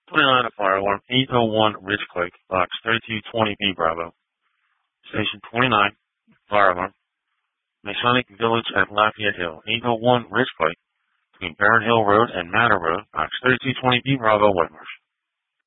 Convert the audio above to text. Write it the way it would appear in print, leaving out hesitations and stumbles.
29 at fire alarm 801 Ridgequake, box 3220B Bravo. Station 29, fire alarm. Masonic Village at Lafayette Hill, 801 Ridgequake, between Barron Hill Road and Matter Road, box 3220B Bravo, Whitemarsh.